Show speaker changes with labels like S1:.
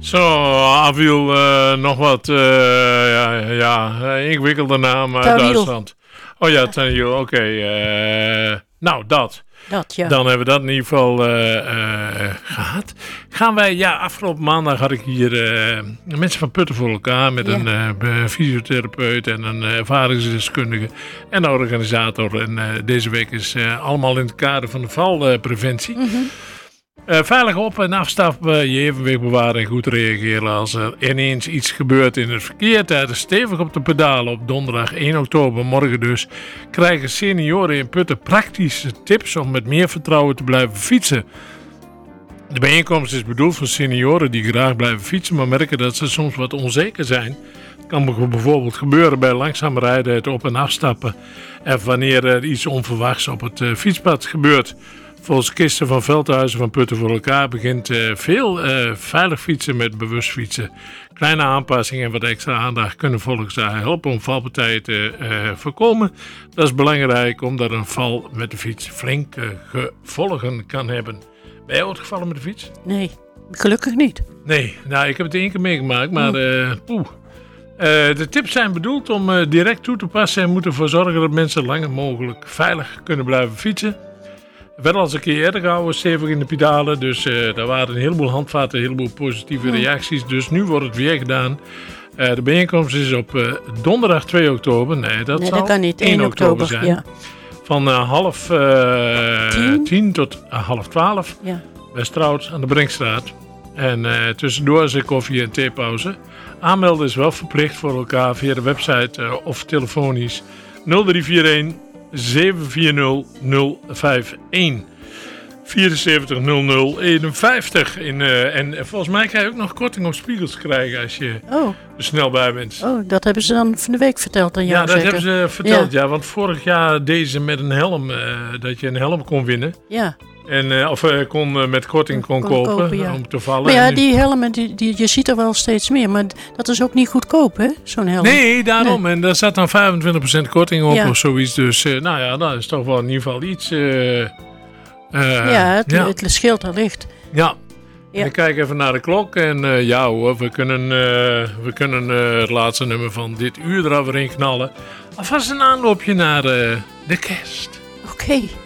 S1: Zo, Awiel, nog wat ingewikkelde naam uit Duitsland. Oh ja, Taniel, oké. Nou, dat.
S2: Ja.
S1: Dan hebben we dat in ieder geval gehad. Gaan wij, afgelopen maandag had ik hier mensen van Putten voor elkaar met een fysiotherapeut en een ervaringsdeskundige en een organisator. En deze week is allemaal in het kader van de valpreventie.
S2: Mm-hmm.
S1: Veilig op- en afstappen, je evenwicht bewaren en goed reageren als er ineens iets gebeurt in het verkeer. Tijdens stevig op de pedalen op donderdag 1 oktober, morgen dus, krijgen senioren in Putten praktische tips om met meer vertrouwen te blijven fietsen. De bijeenkomst is bedoeld voor senioren die graag blijven fietsen, maar merken dat ze soms wat onzeker zijn. Het kan bijvoorbeeld gebeuren bij langzaam rijden, het op- en afstappen en wanneer er iets onverwachts op het fietspad gebeurt. Volgens Kirsten van Veldhuizen van Putten voor elkaar begint veel veilig fietsen met bewust fietsen. Kleine aanpassingen en wat extra aandacht kunnen volgens haar helpen om valpartijen te voorkomen. Dat is belangrijk omdat een val met de fiets flinke gevolgen kan hebben. Ben jij ooit gevallen met de fiets?
S2: Nee, gelukkig niet.
S1: Nee, nou ik heb het 1 keer meegemaakt, maar de tips zijn bedoeld om direct toe te passen en moeten ervoor zorgen dat mensen langer mogelijk veilig kunnen blijven fietsen. Wel als een keer eerder gehouden, stevig in de pedalen. Dus daar waren een heleboel handvaten, een heleboel positieve reacties. Dus nu wordt het weer gedaan. De bijeenkomst is op donderdag 2 oktober. Nee, dat
S2: kan niet. 1 oktober zijn. Ja.
S1: Van 10 tot 11:30.
S2: Ja.
S1: Bij Strout aan de Brinkstraat. En tussendoor is er koffie- en theepauze. Aanmelden is wel verplicht voor elkaar via de website of telefonisch 0341 740 051 74 00 51. En volgens mij kan je ook nog korting op spiegels krijgen als je er snel bij bent.
S2: Oh, dat hebben ze dan van de week verteld aan jou.
S1: Ja, dat hebben ze verteld. Ja, want vorig jaar deden ze met een helm dat je een helm kon winnen.
S2: Ja.
S1: En, met korting kon kopen om te vallen.
S2: Maar ja, die helmen, je ziet er wel steeds meer. Maar dat is ook niet goedkoop, hè? Zo'n helm.
S1: Nee, daarom. Nee. En daar staat dan 25% korting op of zoiets. Dus dat is toch wel in ieder geval iets.
S2: Het scheelt er licht.
S1: Ja. Ik kijk even naar de klok. En we kunnen het laatste nummer van dit uur er weer in knallen. Alvast een aanloopje naar de kerst.
S2: Oké.